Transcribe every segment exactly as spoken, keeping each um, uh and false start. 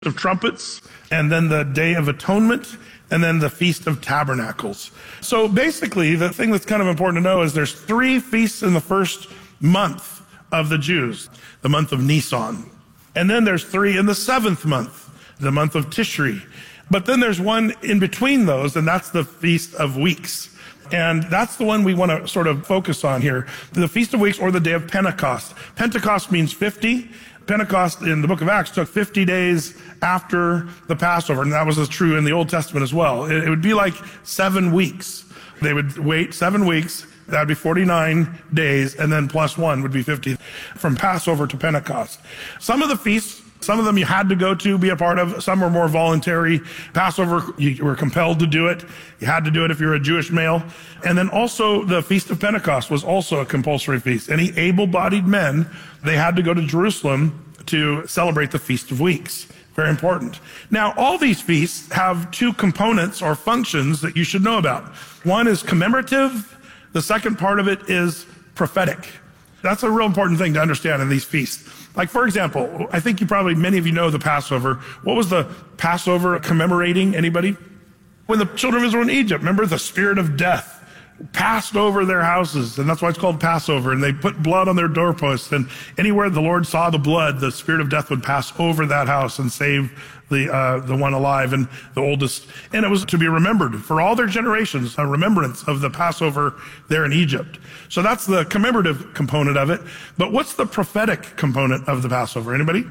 of Trumpets, and then the Day of Atonement, and then the Feast of Tabernacles. So basically, the thing that's kind of important to know is there's three feasts in the first month of the Jews, the month of Nisan. And then there's three in the seventh month, the month of Tishri. But then there's one in between those, and that's the Feast of Weeks. And that's the one we want to sort of focus on here. The Feast of Weeks, or the Day of Pentecost. Pentecost means fifty. Pentecost in the book of Acts took fifty days after the Passover, and that was true in the Old Testament as well. It, it would be like seven weeks. They would wait seven weeks. That'd be forty-nine days, and then plus one would be fifty from Passover to Pentecost. Some of the feasts, some of them you had to go to, be a part of. Some were more voluntary. Passover, you were compelled to do it. You had to do it if you're a Jewish male. And then also the Feast of Pentecost was also a compulsory feast. Any able-bodied men, they had to go to Jerusalem to celebrate the Feast of Weeks. Very important. Now, all these feasts have two components or functions that you should know about. One is commemorative. The second part of it is prophetic. That's a real important thing to understand in these feasts. Like, for example, I think you probably, many of you know the Passover. What was the Passover commemorating? Anybody? When the children of Israel in Egypt, remember, the spirit of death passed over their houses, and that's why it's called Passover, and they put blood on their doorposts, and anywhere the Lord saw the blood, the spirit of death would pass over that house and save the uh, the one alive and the oldest. And it was to be remembered for all their generations, a remembrance of the Passover there in Egypt. So that's the commemorative component of it. But what's the prophetic component of the Passover? Anybody?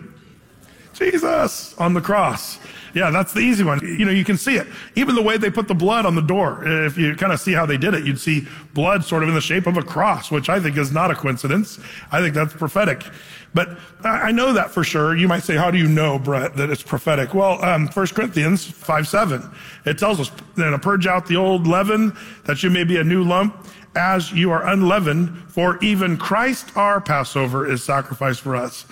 Jesus on the cross. Yeah, that's the easy one. You know, you can see it. Even the way they put the blood on the door, if you kind of see how they did it, you'd see blood sort of in the shape of a cross, which I think is not a coincidence. I think that's prophetic. But I know that for sure. You might say, how do you know, Brett, that it's prophetic? Well, um, First Corinthians five seven, it tells us, to purge out the old leaven, that you may be a new lump, as you are unleavened, for even Christ our Passover is sacrificed for us.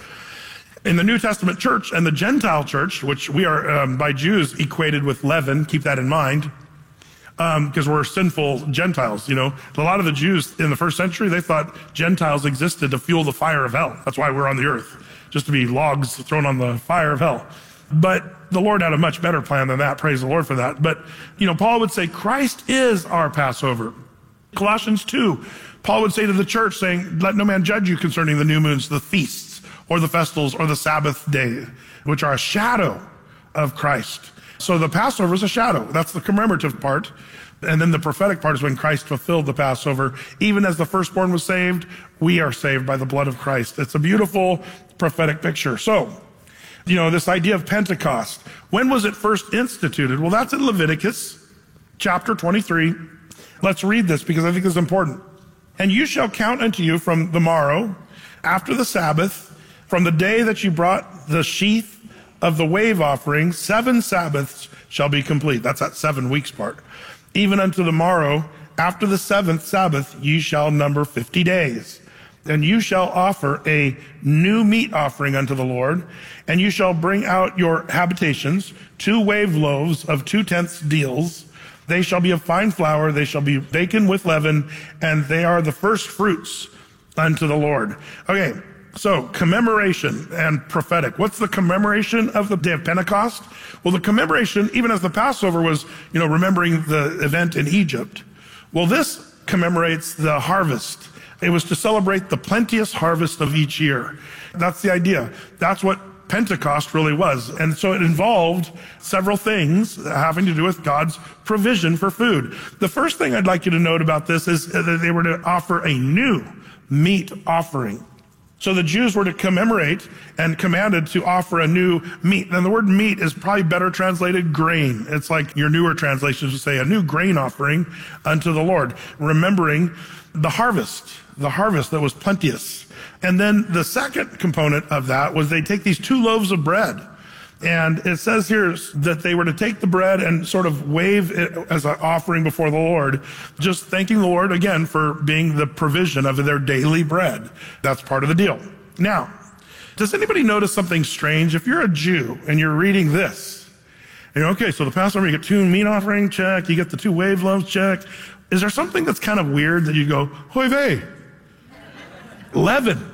In the New Testament church and the Gentile church, which we are um, by Jews equated with leaven, keep that in mind, because um, we're sinful Gentiles. You know, a lot of the Jews in the first century, they thought Gentiles existed to fuel the fire of hell. That's why we're on the earth, just to be logs thrown on the fire of hell. But the Lord had a much better plan than that. Praise the Lord for that. But, you know, Paul would say Christ is our Passover. Colossians two, Paul would say to the church, saying, let no man judge you concerning the new moons, the feasts, or the festivals, or the Sabbath day, which are a shadow of Christ. So the Passover is a shadow. That's the commemorative part. And then the prophetic part is when Christ fulfilled the Passover. Even as the firstborn was saved, we are saved by the blood of Christ. It's a beautiful prophetic picture. So, you know, this idea of Pentecost, when was it first instituted? Well, that's in Leviticus chapter twenty-three. Let's read this because I think it's important. And you shall count unto you from the morrow, after the Sabbath, from the day that you brought the sheaf of the wave offering, seven Sabbaths shall be complete. That's that seven weeks part. Even unto the morrow, after the seventh Sabbath, ye shall number fifty days. And you shall offer a new meat offering unto the Lord, and you shall bring out your habitations, two wave loaves of two tenths deals. They shall be of fine flour, they shall be baken with leaven, and they are the first fruits unto the Lord. Okay. So, commemoration and prophetic. What's the commemoration of the day of Pentecost? Well, the commemoration, even as the Passover was, you know, remembering the event in Egypt. Well, this commemorates the harvest. It was to celebrate the plenteous harvest of each year. That's the idea. That's what Pentecost really was. And so it involved several things having to do with God's provision for food. The first thing I'd like you to note about this is that they were to offer a new meat offering. So the Jews were to commemorate and commanded to offer a new meat. And the word meat is probably better translated grain. It's like your newer translations would say a new grain offering unto the Lord, remembering the harvest, the harvest that was plenteous. And then the second component of that was they take these two loaves of bread. And it says here that they were to take the bread and sort of wave it as an offering before the Lord, just thanking the Lord again for being the provision of their daily bread. That's part of the deal. Now, does anybody notice something strange? If you're a Jew and you're reading this, and you're, okay, so the Passover, you get two meat offering, check. You get the two wave loaves, check. Is there something that's kind of weird that you go, hoy vey, leaven?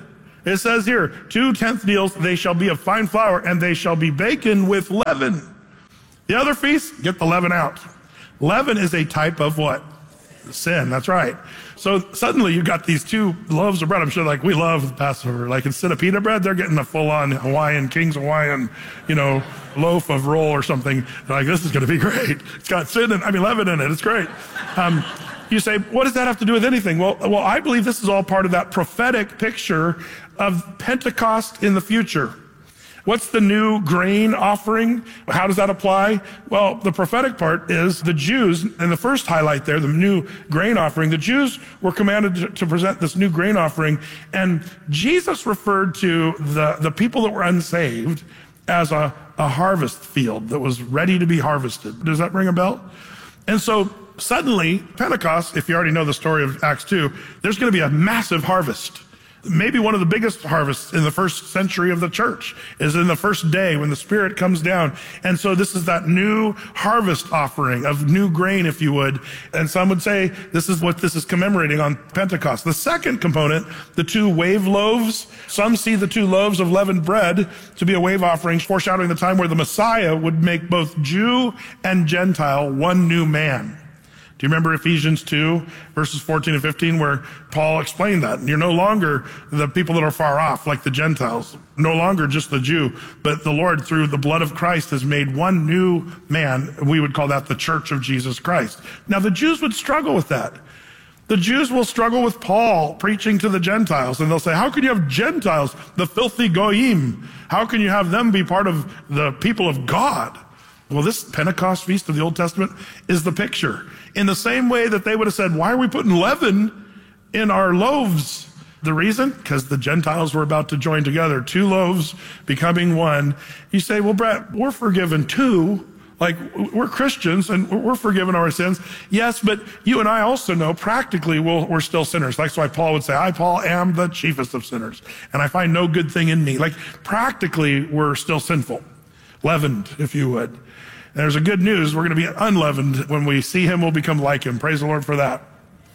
It says here, two tenth deals, they shall be of fine flour, and they shall be baken with leaven. The other feast, get the leaven out. Leaven is a type of what? Sin, that's right. So suddenly you got these two loaves of bread. I'm sure like we love Passover. Like instead of pita bread, they're getting a full-on Hawaiian, King's Hawaiian, you know, loaf of roll or something. They're like, this is going to be great. It's got sin and I mean leaven in it. It's great. Um, you say, what does that have to do with anything? Well, well, I believe this is all part of that prophetic picture of Pentecost in the future. What's the new grain offering? How does that apply? Well, the prophetic part is the Jews, and the first highlight there, the new grain offering, the Jews were commanded to, to present this new grain offering, and Jesus referred to the, the people that were unsaved as a, a harvest field that was ready to be harvested. Does that ring a bell? And so suddenly, Pentecost, if you already know the story of Acts two, there's going to be a massive harvest. Maybe one of the biggest harvests in the first century of the church is in the first day when the Spirit comes down. And so this is that new harvest offering of new grain, if you would. And some would say this is what this is commemorating on Pentecost. The second component, the two wave loaves, some see the two loaves of leavened bread to be a wave offering, foreshadowing the time where the Messiah would make both Jew and Gentile one new man. Do you remember Ephesians two, verses fourteen and fifteen, where Paul explained that? You're no longer the people that are far off, like the Gentiles, no longer just the Jew, but the Lord, through the blood of Christ, has made one new man. We would call that the church of Jesus Christ. Now, the Jews would struggle with that. The Jews will struggle with Paul preaching to the Gentiles, and they'll say, how can you have Gentiles, the filthy goyim? How can you have them be part of the people of God? Well, this Pentecost feast of the Old Testament is the picture. In the same way that they would have said, why are we putting leaven in our loaves? The reason? Because the Gentiles were about to join together, two loaves becoming one. You say, well, Brett, we're forgiven too. Like, we're Christians and we're forgiven our sins. Yes, but you and I also know practically we'll, we're still sinners. That's why Paul would say, I, Paul, am the chiefest of sinners, and I find no good thing in me. Like, practically, we're still sinful. Leavened, if you would. And there's a good news. We're going to be unleavened. When we see him, we'll become like him. Praise the Lord for that.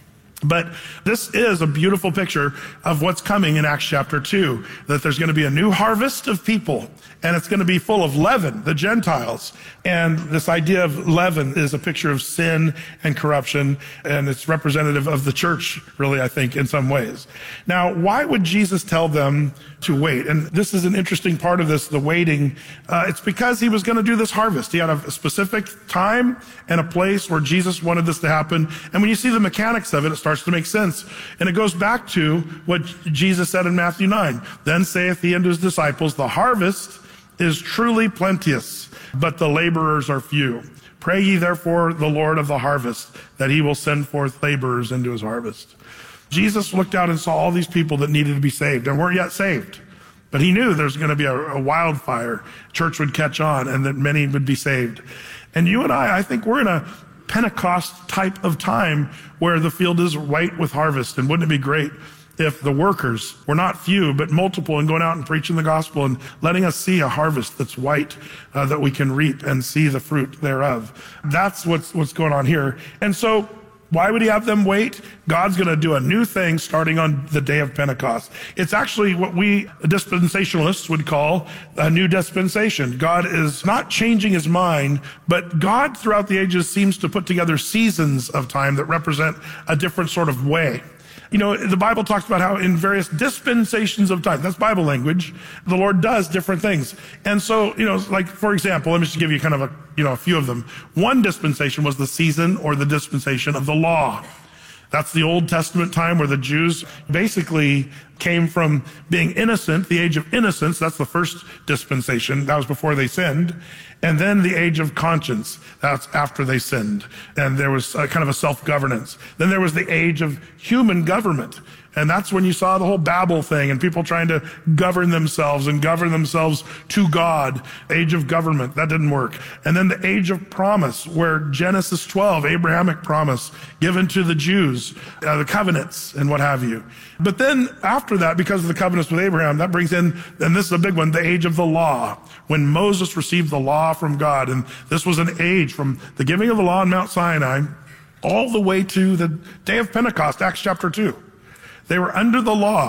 But this is a beautiful picture of what's coming in Acts chapter two, that there's going to be a new harvest of people, and it's going to be full of leaven, the Gentiles. And this idea of leaven is a picture of sin and corruption, and it's representative of the church, really, I think, in some ways. Now, why would Jesus tell them to wait? And this is an interesting part of this, the waiting. Uh, it's because he was going to do this harvest. He had a specific time and a place where Jesus wanted this to happen. And when you see the mechanics of it, it starts to make sense. And it goes back to what Jesus said in Matthew nine. Then saith he unto his disciples, the harvest is truly plenteous, but the laborers are few. Pray ye therefore the Lord of the harvest, that he will send forth laborers into his harvest. Jesus looked out and saw all these people that needed to be saved and weren't yet saved. But he knew there's going to be a, a wildfire. Church would catch on and that many would be saved. And you and I, I think we're in a Pentecost type of time where the field is white with harvest. And wouldn't it be great if the workers were not few, but multiple, and going out and preaching the gospel and letting us see a harvest that's white, uh, that we can reap and see the fruit thereof. That's what's, what's going on here. And so why would he have them wait? God's going to do a new thing starting on the day of Pentecost. It's actually what we dispensationalists would call a new dispensation. God is not changing his mind, but God throughout the ages seems to put together seasons of time that represent a different sort of way. You know, the Bible talks about how in various dispensations of time, that's Bible language, the Lord does different things. And so, you know, like, for example, let me just give you kind of a, you know, a few of them. One dispensation was the season or the dispensation of the law. That's the Old Testament time where the Jews basically came from being innocent, the age of innocence. That's the first dispensation. That was before they sinned. And then the age of conscience. That's after they sinned. And there was a kind of a self-governance. Then there was the age of human government. And that's when you saw the whole Babel thing and people trying to govern themselves and govern themselves to God. Age of government. That didn't work. And then the age of promise, where Genesis twelve, Abrahamic promise given to the Jews, uh, the covenants and what have you. But then after that, because of the covenants with Abraham, that brings in, and this is a big one, the age of the law, when Moses received the law from God. And this was an age from the giving of the law on Mount Sinai all the way to the day of Pentecost, Acts chapter two. They were under the law.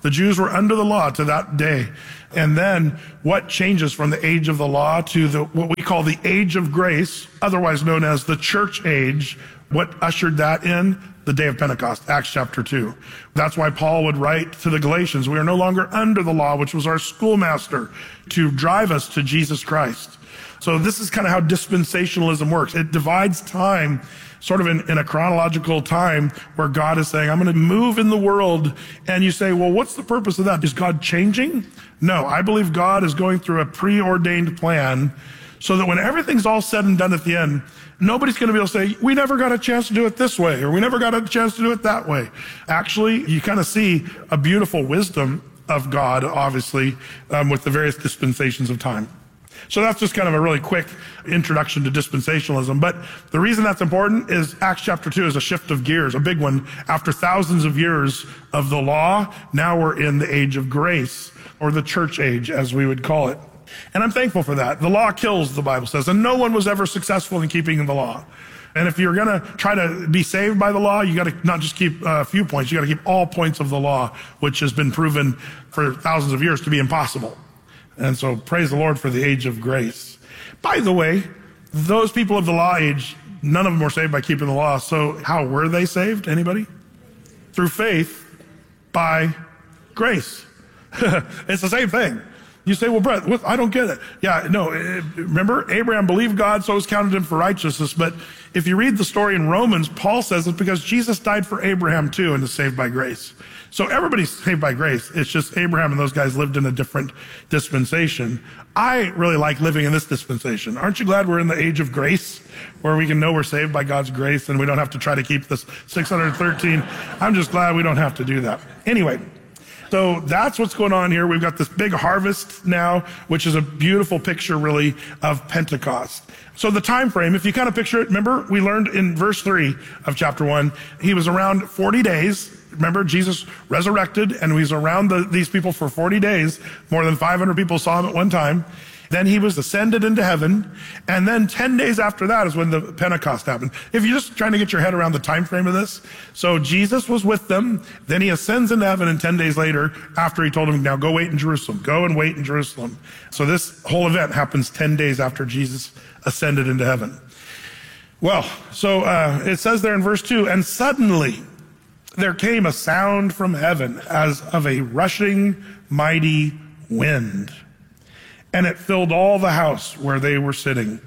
The Jews were under the law to that day. And then what changes from the age of the law to the what we call the age of grace, otherwise known as the church age? What ushered that in? The day of Pentecost, Acts chapter two. That's why Paul would write to the Galatians, we are no longer under the law, which was our schoolmaster, to drive us to Jesus Christ. So this is kind of how dispensationalism works. It divides time sort of in, in a chronological time where God is saying, I'm going to move in the world. And you say, well, what's the purpose of that? Is God changing? No, I believe God is going through a preordained plan so that when everything's all said and done at the end, nobody's going to be able to say, we never got a chance to do it this way, or we never got a chance to do it that way. Actually, you kind of see a beautiful wisdom of God, obviously, um, with the various dispensations of time. So that's just kind of a really quick introduction to dispensationalism. But the reason that's important is Acts chapter two is a shift of gears, a big one. After thousands of years of the law, now we're in the age of grace, or the church age, as we would call it. And I'm thankful for that. The law kills, the Bible says, and no one was ever successful in keeping the law. And if you're going to try to be saved by the law, you got to not just keep a few points, you got to keep all points of the law, which has been proven for thousands of years to be impossible. And so praise the Lord for the age of grace. By the way, those people of the law age, none of them were saved by keeping the law. So how were they saved? Anybody? Through faith by grace. It's the same thing. You say, well, Brett, what, I don't get it. Yeah, no, remember, Abraham believed God, so it was counted him for righteousness. But if you read the story in Romans, Paul says it's because Jesus died for Abraham too and is saved by grace. So everybody's saved by grace. It's just Abraham and those guys lived in a different dispensation. I really like living in this dispensation. Aren't you glad we're in the age of grace, where we can know we're saved by God's grace and we don't have to try to keep this six hundred thirteen? I'm just glad we don't have to do that. Anyway. So that's what's going on here. We've got this big harvest now, which is a beautiful picture, really, of Pentecost. So the time frame, if you kind of picture it, remember, we learned in verse three of chapter one, he was around forty days. Remember, Jesus resurrected, and he was around the, these people for forty days. More than five hundred people saw him at one time. Then he was ascended into heaven. And then ten days after that is when the Pentecost happened. If you're just trying to get your head around the time frame of this. So Jesus was with them. Then he ascends into heaven, and ten days later, after he told them, now go wait in Jerusalem. Go and wait in Jerusalem. So this whole event happens ten days after Jesus ascended into heaven. Well, so uh, it says there in verse two, and suddenly there came a sound from heaven as of a rushing mighty wind. And it filled all the house where they were sitting.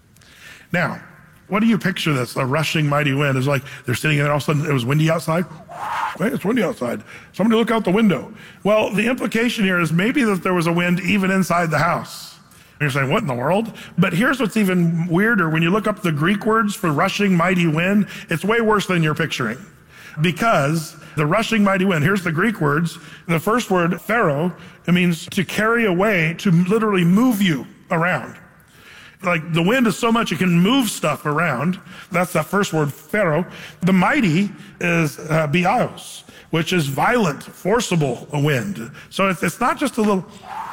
Now, what do you picture this? A rushing mighty wind. It's like they're sitting there, all of a sudden it was windy outside. Hey, it's windy outside. Somebody look out the window. Well, the implication here is maybe that there was a wind even inside the house. And you're saying, what in the world? But here's what's even weirder. When you look up the Greek words for rushing mighty wind, it's way worse than you're picturing. Because the rushing mighty wind, here's the Greek words. The first word, pharaoh, it means to carry away, to literally move you around. Like the wind is so much it can move stuff around. That's that first word, pharaoh. The mighty is uh, bios, which is violent, forcible wind. So it's, it's not just a little...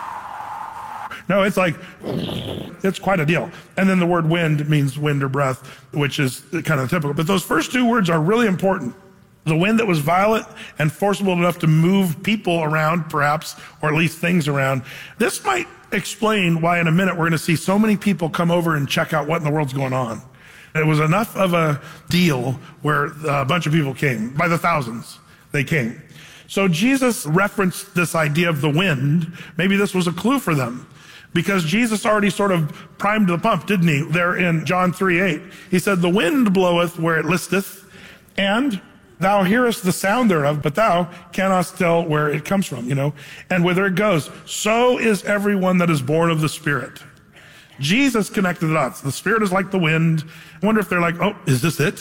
No, it's like, it's quite a deal. And then the word wind means wind or breath, which is kind of typical. But those first two words are really important. The wind that was violent and forcible enough to move people around, perhaps, or at least things around. This might explain why in a minute we're going to see so many people come over and check out what in the world's going on. It was enough of a deal where a bunch of people came. By the thousands, they came. So Jesus referenced this idea of the wind. Maybe this was a clue for them. Because Jesus already sort of primed the pump, didn't he? There in John three eight. He said, the wind bloweth where it listeth, and thou hearest the sound thereof, but thou cannot tell where it comes from, you know, and whither it goes. So is everyone that is born of the Spirit. Jesus connected the dots. The Spirit is like the wind. I wonder if they're like, oh, is this it?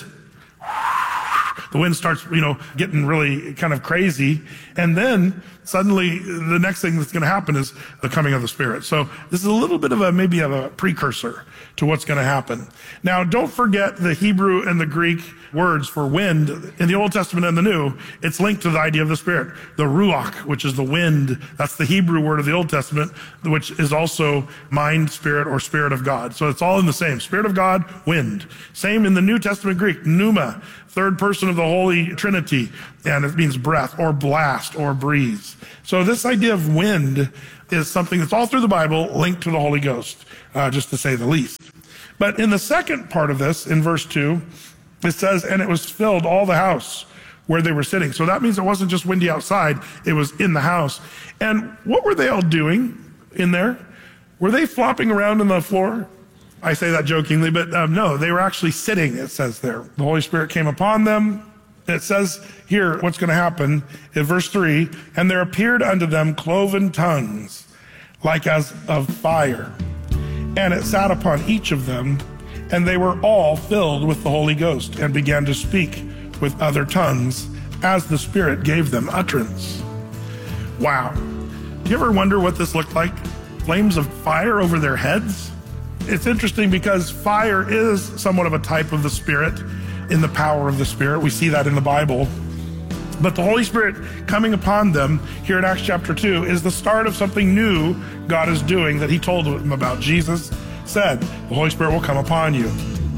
The wind starts, you know, getting really kind of crazy. And then suddenly the next thing that's going to happen is the coming of the Spirit. So this is a little bit of a, maybe of a precursor to what's going to happen. Now, don't forget the Hebrew and the Greek words for wind in the Old Testament and the New. It's linked to the idea of the Spirit. The ruach, which is the wind, that's the Hebrew word of the Old Testament, which is also mind, spirit, or Spirit of God. So it's all in the same. Spirit of God, wind. Same in the New Testament Greek, pneuma, third person of the Holy Trinity, and it means breath or blast or breeze. So this idea of wind is something that's all through the Bible linked to the Holy Ghost, uh, just to say the least. But in the second part of this, in verse two, it says, and it was filled all the house where they were sitting. So that means it wasn't just windy outside, it was in the house. And what were they all doing in there? Were they flopping around on the floor? I say that jokingly, but um, no, they were actually sitting, it says there. The Holy Spirit came upon them. It says here what's going to happen in verse three, and there appeared unto them cloven tongues, like as of fire. And it sat upon each of them, and they were all filled with the Holy Ghost, and began to speak with other tongues, as the Spirit gave them utterance. Wow. Do you ever wonder what this looked like? Flames of fire over their heads? It's interesting because fire is somewhat of a type of the Spirit, in the power of the Spirit. We see that in the Bible. But the Holy Spirit coming upon them here in Acts chapter two is the start of something new God is doing that he told them about. Jesus said, the Holy Spirit will come upon you.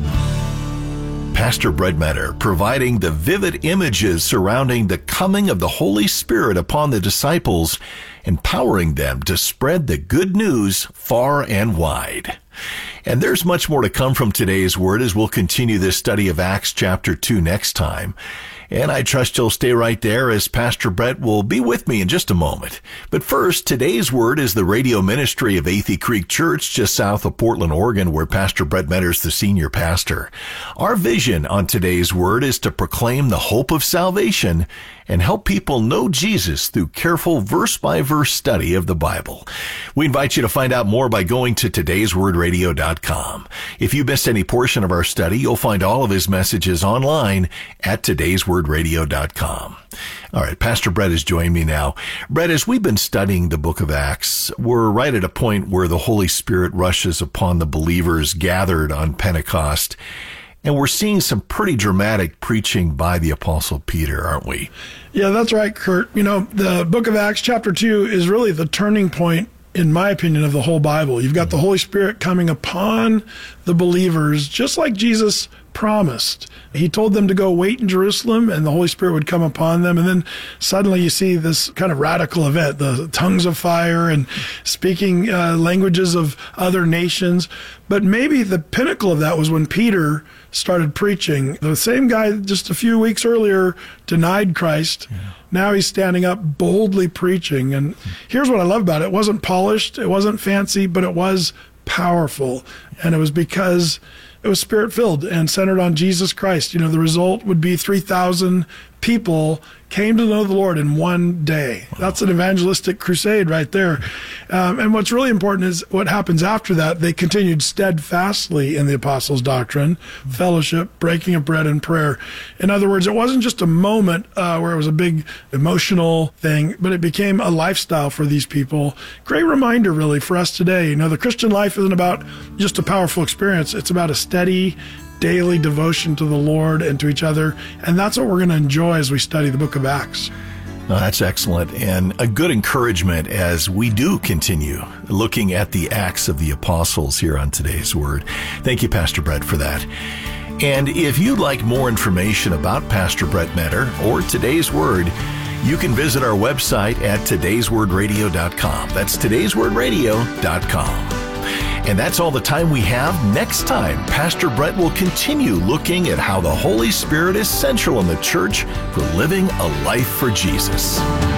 Pastor Brett Meador providing the vivid images surrounding the coming of the Holy Spirit upon the disciples, empowering them to spread the good news far and wide. And there's much more to come from today's word as we'll continue this study of Acts chapter two next time. And I trust you'll stay right there as Pastor Brett will be with me in just a moment. But first, today's word is the radio ministry of Athey Creek Church just south of Portland, Oregon, where Pastor Brett Meador is the senior pastor. Our vision on today's word is to proclaim the hope of salvation and help people know Jesus through careful verse-by-verse study of the Bible. We invite you to find out more by going to todays word radio dot com. If you missed any portion of our study, you'll find all of his messages online at todays word radio dot com. All right, Pastor Brett has joined me now. Brett, as we've been studying the book of Acts, we're right at a point where the Holy Spirit rushes upon the believers gathered on Pentecost. And we're seeing some pretty dramatic preaching by the Apostle Peter, aren't we? Yeah, that's right, Kurt. You know, the book of Acts chapter two is really the turning point, in my opinion, of the whole Bible. You've got the Holy Spirit coming upon the believers, just like Jesus promised. He told them to go wait in Jerusalem, and the Holy Spirit would come upon them. And then suddenly you see this kind of radical event, the tongues of fire and speaking uh, languages of other nations. But maybe the pinnacle of that was when Peter started preaching. The same guy just a few weeks earlier denied Christ. Yeah. Now he's standing up boldly preaching. And here's what I love about it. It wasn't polished, it wasn't fancy, but it was powerful. And it was because it was Spirit-filled and centered on Jesus Christ. You know, the result would be three thousand people came to know the Lord in one day. Wow. That's an evangelistic crusade right there. Um, and what's really important is what happens after that. They continued steadfastly in the apostles' doctrine, mm-hmm. fellowship, breaking of bread, and prayer. In other words, it wasn't just a moment uh, where it was a big emotional thing, but it became a lifestyle for these people. Great reminder, really, for us today. You know, the Christian life isn't about just a powerful experience. It's about a steady, daily devotion to the Lord and to each other. And that's what we're going to enjoy as we study the book of Acts. No, that's excellent, and a good encouragement as we do continue looking at the Acts of the Apostles here on today's Word. Thank you, Pastor Brett, for that. And if you'd like more information about Pastor Brett Meador or today's Word, you can visit our website at todays word radio dot com. That's todays word radio dot com. And that's all the time we have. Next time, Pastor Brett will continue looking at how the Holy Spirit is central in the church for living a life for Jesus.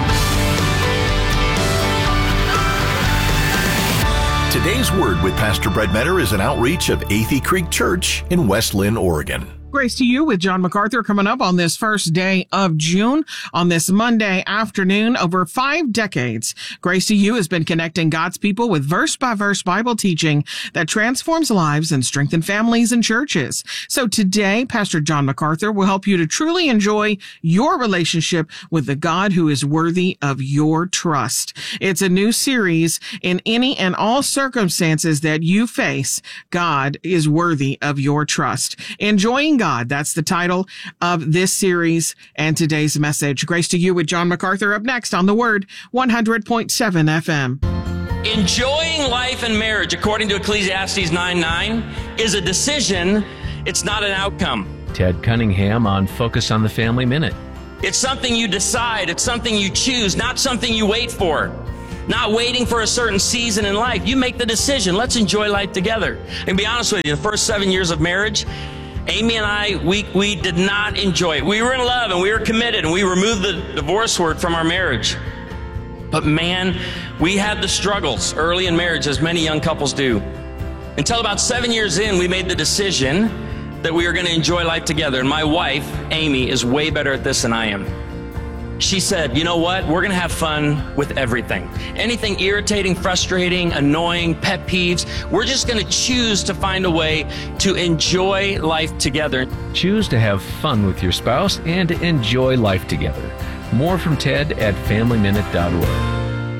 Today's Word with Pastor Brett Meador is an outreach of Athey Creek Church in West Linn, Oregon. Grace to you with John MacArthur coming up on this first day of June on this Monday afternoon. Over five decades, Grace to you has been connecting God's people with verse-by-verse Bible teaching that transforms lives and strengthens families and churches. So today, Pastor John MacArthur will help you to truly enjoy your relationship with the God who is worthy of your trust. It's a new series. In any and all circumstances that you face, God is worthy of your trust. Enjoying God. That's the title of this series and today's message. Grace to you with John MacArthur up next on The Word, one hundred point seven F M. Enjoying life and marriage, according to Ecclesiastes nine nine, is a decision. It's not an outcome. Ted Cunningham on Focus on the Family Minute. It's something you decide. It's something you choose, not something you wait for. Not waiting for a certain season in life. You make the decision. Let's enjoy life together. And be honest with you, the first seven years of marriage, Amy and I, we, we did not enjoy it. We were in love and we were committed and we removed the divorce word from our marriage. But man, we had the struggles early in marriage, as many young couples do. Until about seven years in, we made the decision that we were going to enjoy life together. And my wife, Amy, is way better at this than I am. She said, you know what? We're going to have fun with everything. Anything irritating, frustrating, annoying, pet peeves, we're just going to choose to find a way to enjoy life together. Choose to have fun with your spouse and to enjoy life together. More from Ted at family minute dot org.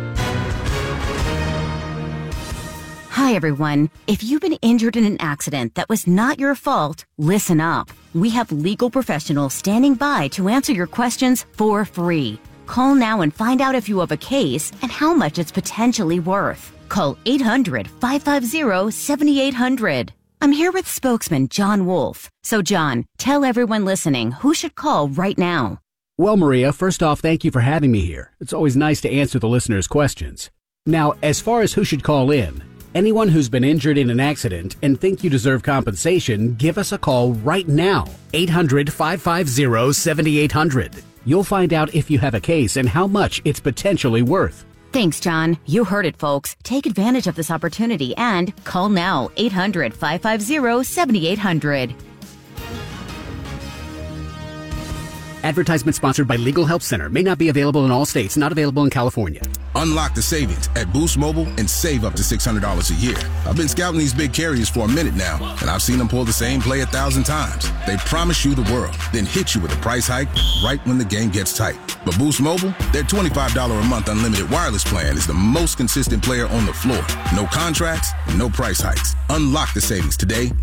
Hi, everyone. If you've been injured in an accident that was not your fault, listen up. We have legal professionals standing by to answer your questions for free. Call now and find out if you have a case and how much it's potentially worth. Call eight hundred, five five zero, seven eight zero zero. I'm here with spokesman John Wolf. So, John, tell everyone listening who should call right now. Well, Maria, first off, thank you for having me here. It's always nice to answer the listeners' questions. Now, as far as who should call in, anyone who's been injured in an accident and think you deserve compensation, give us a call right now. eight hundred, five five zero, seven eight zero zero. You'll find out if you have a case and how much it's potentially worth. Thanks, John. You heard it, folks. Take advantage of this opportunity and call now. eight hundred, five five zero, seven eight zero zero. Advertisement sponsored by Legal Help Center. May not be available in all states. Not available in California. Unlock the savings at Boost Mobile and save up to six hundred dollars a year. I've been scouting these big carriers for a minute now, and I've seen them pull the same play a thousand times. They promise you the world, then hit you with a price hike right when the game gets tight. But Boost Mobile, their twenty-five dollars a month unlimited wireless plan is the most consistent player on the floor. No contracts, no price hikes. Unlock the savings today